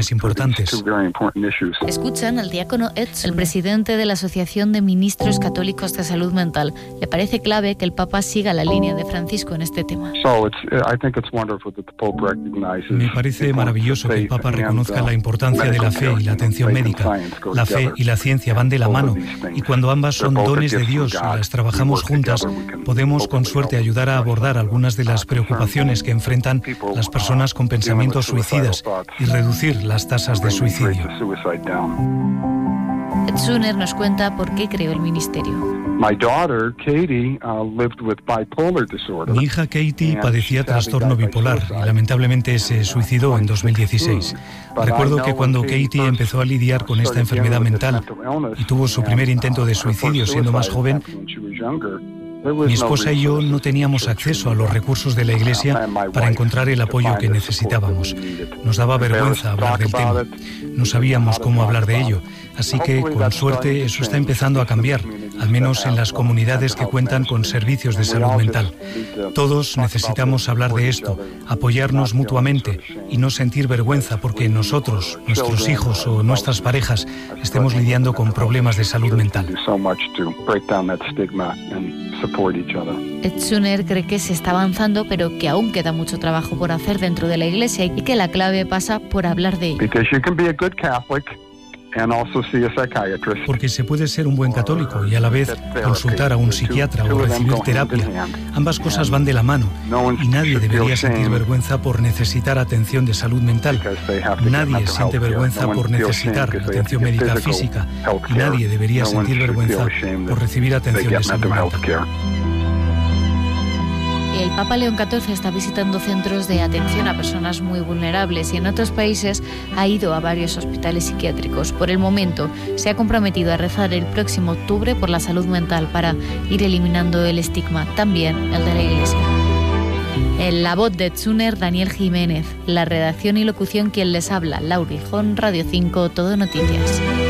cuestiones importantes. Escuchan al diácono Edson, el presidente de la Asociación de Ministros Católicos de Salud Mental. Le parece clave que el Papa siga la línea de Francisco en este tema. Me parece maravilloso que el Papa reconozca la importancia de la fe y la atención médica. La fe y la ciencia van de la mano, y cuando ambas son dones de Dios y las trabajamos juntas, podemos con suerte ayudar a abordar algunas de las preocupaciones que enfrentan las personas con pensamientos suicidas y reducir las tasas de suicidio. Ed Suner nos cuenta por qué creó el ministerio. Mi hija Katie padecía trastorno bipolar y lamentablemente se suicidó en 2016. Recuerdo que cuando Katie empezó a lidiar con esta enfermedad mental y tuvo su primer intento de suicidio siendo más joven, mi esposa y yo no teníamos acceso a los recursos de la Iglesia para encontrar el apoyo que necesitábamos. Nos daba vergüenza hablar del tema. No sabíamos cómo hablar de ello. Así que, con suerte, eso está empezando a cambiar, al menos en las comunidades que cuentan con servicios de salud mental. Todos necesitamos hablar de esto, apoyarnos mutuamente y no sentir vergüenza porque nosotros, nuestros hijos o nuestras parejas estemos lidiando con problemas de salud mental. Ed Suner cree que se está avanzando, pero que aún queda mucho trabajo por hacer dentro de la Iglesia y que la clave pasa por hablar de ello. Porque se puede ser un buen católico y a la vez consultar a un psiquiatra o recibir terapia. Ambas cosas van de la mano y nadie debería sentir vergüenza por necesitar atención de salud mental. Nadie siente vergüenza por necesitar atención médica física y nadie debería sentir vergüenza por recibir atención de salud mental. El Papa León XIV está visitando centros de atención a personas muy vulnerables y en otros países ha ido a varios hospitales psiquiátricos. Por el momento, se ha comprometido a rezar el próximo octubre por la salud mental para ir eliminando el estigma, también el de la Iglesia. En la voz de Ed Suner, Daniel Jiménez. La redacción y locución quien les habla, Laura Hijón, Radio 5, Todo Noticias.